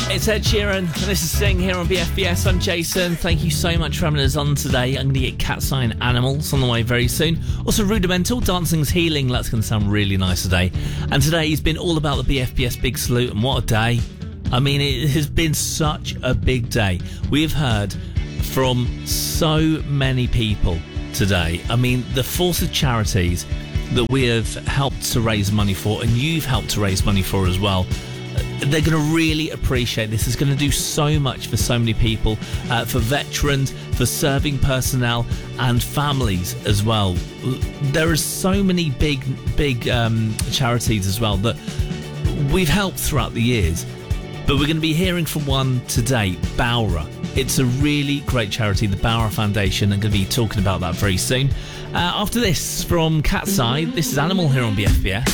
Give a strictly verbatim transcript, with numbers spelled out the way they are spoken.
It's Ed Sheeran, and this is Sing here on B F B S. I'm Jason. Thank you so much for having us on today. I'm going to get Cat's Eye and Animals on the way very soon. Also, Rudimental, Dancing's Healing. That's going to sound really nice today. And today has been all about the B F B S Big Salute, and what a day. I mean, it has been such a big day. We've heard from so many people today. I mean, the force of charities that we have helped to raise money for, and you've helped to raise money for as well. They're going to really appreciate this. It's going to do so much for so many people, uh, for veterans, for serving personnel and families as well. There are so many big, big um, charities as well that we've helped throughout the years. But we're going to be hearing from one today, Bowra. It's a really great charity, the Bowra Foundation. I'm going to be talking about that very soon. Uh, after this, from Cat's Eye, this is Animal here on B F B S.